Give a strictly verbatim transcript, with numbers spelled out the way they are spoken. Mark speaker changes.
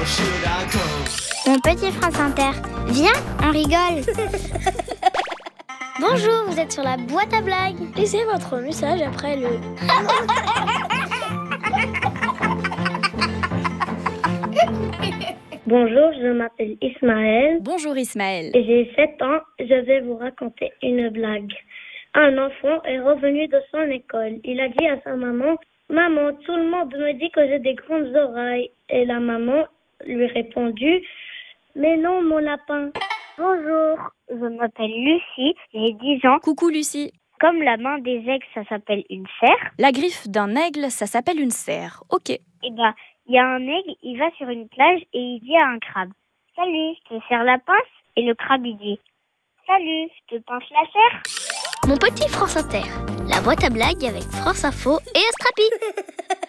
Speaker 1: Mon petit France Inter, viens, on rigole. Bonjour, vous êtes sur la boîte à blagues. Laissez votre message après le...
Speaker 2: Bonjour, je m'appelle Ismaël.
Speaker 3: Bonjour Ismaël.
Speaker 2: Et j'ai sept ans. Je vais vous raconter une blague. Un enfant est revenu de son école. Il a dit à sa maman, « Maman, tout le monde me dit que j'ai des grandes oreilles. » Et la maman lui répondit, « Mais non, mon lapin. »
Speaker 4: Bonjour, je m'appelle Lucie, j'ai dix ans.
Speaker 3: Coucou Lucie.
Speaker 4: Comme la main des aigles, ça s'appelle une serre.
Speaker 3: La griffe d'un aigle, ça s'appelle une serre. Ok.
Speaker 4: Eh ben, il y a un aigle, il va sur une plage et il dit à un crabe, « Salut, je te serre la pince ?» Et le crabe, il dit, « Salut, je te pince la serre ?»
Speaker 1: Mon petit France Inter, la boîte à blagues avec France Info et Astrapi.